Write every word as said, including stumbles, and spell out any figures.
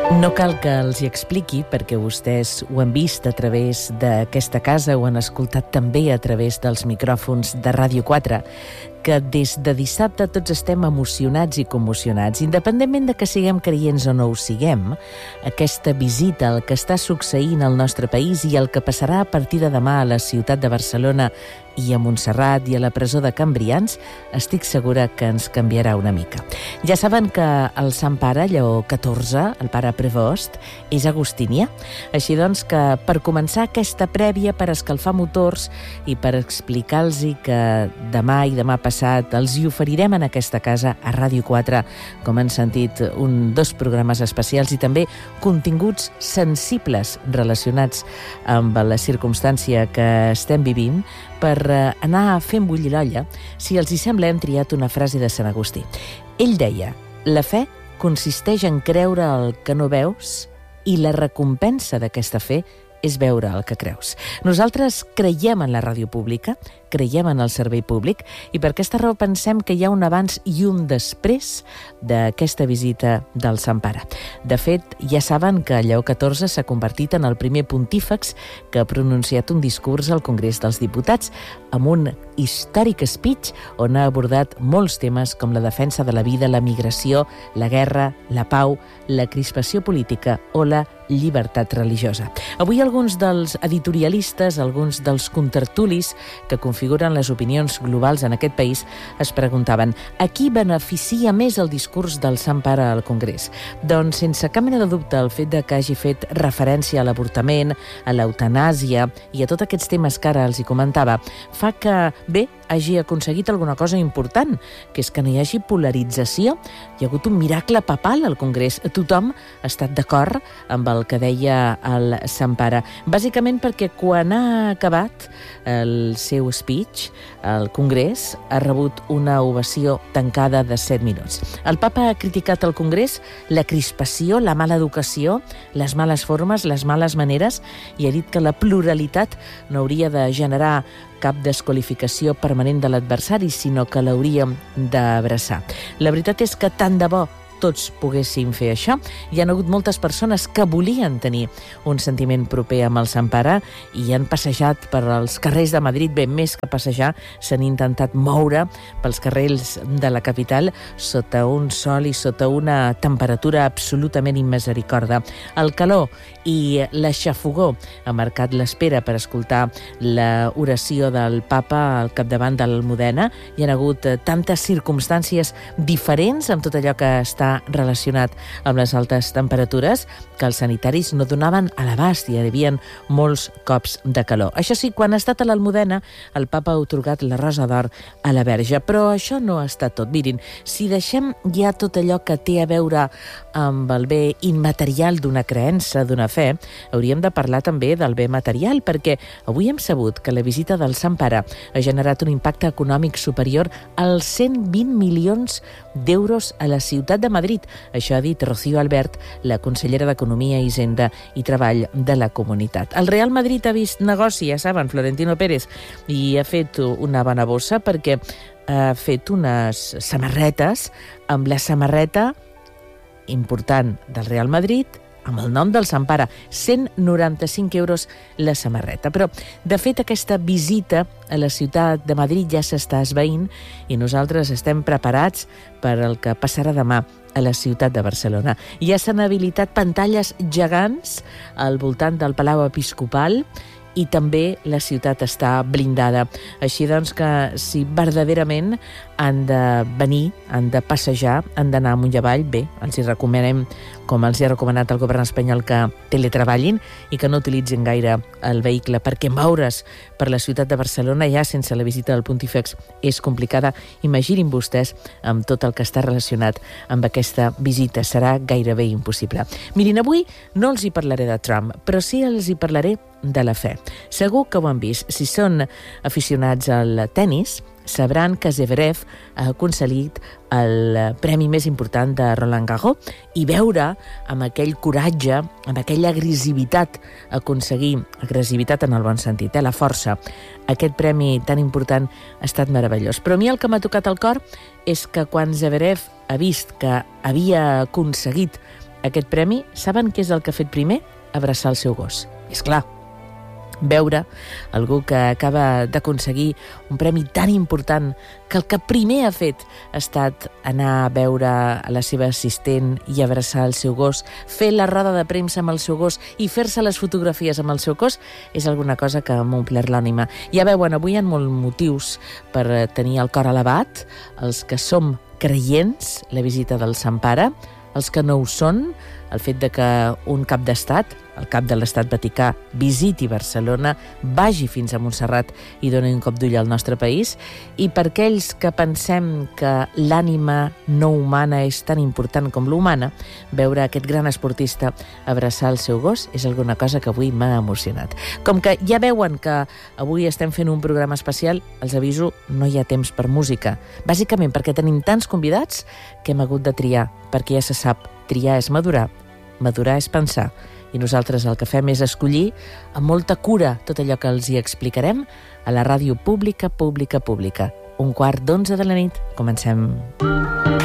No cal que els hi expliqui, perquè vostès ho han vist a través d'aquesta casa, ho han escoltat també a través dels micròfons de Ràdio quatre, que des de dissabte tots estem emocionats i commocionats. Independentment de que siguem creients o no ho siguem, aquesta visita al que està succeint al nostre país i el que passarà a partir de demà a la ciutat de Barcelona i a Montserrat i a la presó de Can Brians, estic segura que ens canviarà una mica. Ja saben que el Sant Pare, Lleó catorze, el pare Prevost, és agustinià. Així doncs que per començar aquesta prèvia, per escalfar motors i per explicar-los que demà i demà passat els hi oferirem en aquesta casa a Ràdio quatre, com han sentit, un, dos programes especials i també continguts sensibles relacionats amb la circumstància que estem vivint, per anar fent bullir l'olla. Si els hi sembla, hem triat una frase de Sant Agustí. Ell deia: la fe consisteix en creure el que no veus i la recompensa d'aquesta fe és veure el que creus. Nosaltres creiem en la ràdio pública, creiem en el servei públic i per aquesta raó pensem que hi ha un abans i un després d'aquesta visita del Sant Pare. De fet, ja saben que Lleó catorze s'ha convertit en el primer pontífex que ha pronunciat un discurs al Congrés dels Diputats amb un històric speech on ha abordat molts temes com la defensa de la vida, la migració, la guerra, la pau, la crispació política o la llibertat religiosa. Avui alguns dels editorialistes, alguns dels contertulis que configuren les opinions globals en aquest país es preguntaven: a qui beneficia més el discurs del Sant Pare al Congrés? Doncs sense cap mena de dubte el fet de que hagi fet referència a l'avortament, a l'eutanàsia i a tots aquests temes que ara els hi comentava fa que, bé, hagi aconseguit alguna cosa important, que és que no hi hagi polarització. Hi ha hagut un miracle papal al Congrés. Tothom ha estat d'acord amb el que deia el Sant Pare. Bàsicament perquè quan ha acabat el seu speech, el Congrés ha rebut una ovació tancada de set minuts. El papa ha criticat al Congrés la crispació, la mala educació, les males formes, les males maneres, i ha dit que la pluralitat no hauria de generar cap desqualificació permanent de l'adversari, sinó que l'hauríem d'abraçar. La veritat és que tant de bo tots poguéssim fer això. Hi ha hagut moltes persones que volien tenir un sentiment proper amb el Sant Pare i han passejat per els carrers de Madrid, ben més que passejar, s'han intentat moure pels carrers de la capital sota un sol i sota una temperatura absolutament immisericorda. El calor i la xafogor ha marcat l'espera per escoltar la oració del papa al capdavant de l'Almudena. Hi ha hagut tantes circumstàncies diferents amb tot allò que està relacionat amb les altes temperatures que els sanitaris no donaven a l'abast i hi havia molts cops de calor. Això sí, quan ha estat a l'Almudena, el papa ha atorgat la Rosa d'Or a la Verge, però això no ha estat tot. Mirin, si deixem ja tot allò que té a veure amb el bé immaterial d'una creença, d'una fe, hauríem de parlar també del bé material, perquè avui hem sabut que la visita del Sant Pare ha generat un impacte econòmic superior als cent vint milions d'euros a la ciutat de Madrid. Això ha dit Rocío Albert, la consellera d'Economia, Hisenda i Treball de la comunitat. El Real Madrid ha vist negoci, ja saben, Florentino Pérez, i ha fet una bona bossa perquè ha fet unes samarretes amb la samarreta important del Real Madrid amb el nom del Sant Pare, cent noranta-cinc euros la samarreta. Però, de fet, aquesta visita a la ciutat de Madrid ja s'està esvaint i nosaltres estem preparats per al que passarà demà a la ciutat de Barcelona. Ja s'han habilitat pantalles gegants al voltant del Palau Episcopal i també la ciutat està blindada. Així doncs que si verdaderament han de venir, han de passejar, han d'anar amunt i avall, bé, els hi recomanem, com els hi ha recomanat el govern espanyol, que teletreballin i que no utilitzin gaire el vehicle, perquè moure's per la ciutat de Barcelona ja sense la visita del Pontífex és complicada. Imaginin vostès amb tot el que està relacionat amb aquesta visita. Serà gairebé impossible. Mirin, avui no els hi parlaré de Trump, però sí els hi parlaré de la fe. Segur que ho han vist. Si són aficionats al tennis, sabran que Zverev ha aconseguit el premi més important de Roland Garros i veure amb aquell coratge, amb aquella agressivitat, aconseguir agressivitat en el bon sentit, eh, la força. Aquest premi tan important ha estat meravellós. Però a mi el que m'ha tocat al cor és que quan Zverev ha vist que havia aconseguit aquest premi, saben què és el que ha fet primer? Abraçar el seu gos. És clar, veure algú que acaba d'aconseguir un premi tan important que el que primer ha fet ha estat anar a veure a la seva assistent i abraçar el seu gos, fer la roda de premsa amb el seu gos i fer-se les fotografies amb el seu gos, és alguna cosa que m'ha omplert l'ànima. Ja veuen, avui hi ha molts motius per tenir el cor elevat, els que som creients, la visita del Sant Pare, els que no ho són, el fet de que un cap d'estat, el cap de l'Estat Vaticà, visiti Barcelona, vagi fins a Montserrat i doni un cop d'ull al nostre país, i per aquells que pensem que l'ànima no humana és tan important com l'humana, veure aquest gran esportista abraçar el seu gos és alguna cosa que avui m'ha emocionat. Com que ja veuen que avui estem fent un programa especial, els aviso, no hi ha temps per música. Bàsicament perquè tenim tants convidats que hem hagut de triar, perquè ja se sap, triar és madurar, madurar és pensar, i nosaltres el que fem és escollir amb molta cura tot allò que els hi explicarem a la ràdio pública, pública, pública. Un quart d'onze de la nit. Comencem.